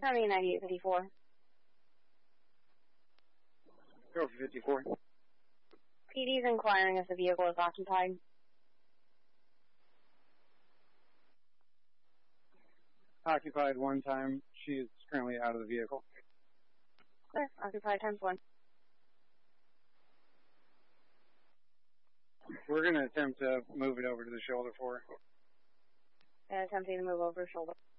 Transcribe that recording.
County 9854. Go for 54. PD is inquiring if the vehicle is occupied. Occupied one time. She is currently out of the vehicle. Clear. Occupied times 1. We're going to attempt to move it over to the shoulder for her. And attempting to move over shoulder.